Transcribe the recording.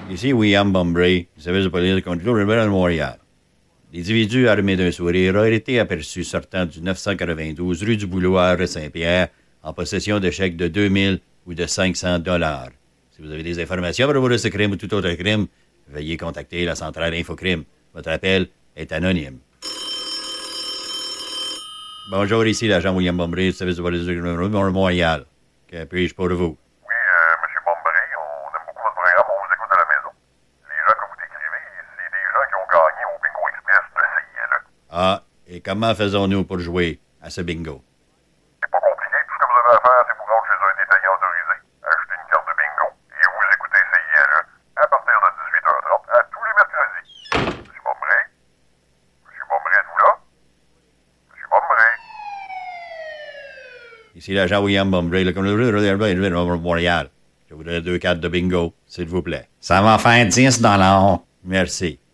Ici William Bombray, du service de police de conduite de Montréal. L'individu armé d'un sourire a été aperçu sortant du 992 rue du Bouloir à Saint-Pierre en possession de chèques de 2000 ou de 500 $. Si vous avez des informations à propos de ce crime ou tout autre crime, veuillez contacter la centrale Infocrime. Votre appel est anonyme. Bonjour, ici l'agent William Bombray du service de police de Montréal. Que puis-je pour vous? M. Bombray, on aime beaucoup votre programme, on vous écoute à la maison. Les gens que vous décrivez, c'est des gens qui ont gagné au Bingo Express de CILE. Ah, et comment faisons-nous pour jouer à ce bingo? C'est pas compliqué, tout ce que vous avez à faire, c'est vous rendre chez un détaillant autorisé, acheter une carte de bingo et vous écoutez CILE à partir de 18h30 à tous les mercredis. M. Bombray? M. Bombray, êtes-vous là? M. Bombray? Ici l'agent William Bombray, le commissaire de Montréal. Je voudrais 2 cartes de bingo, s'il vous plaît. Ça va faire $10. Merci.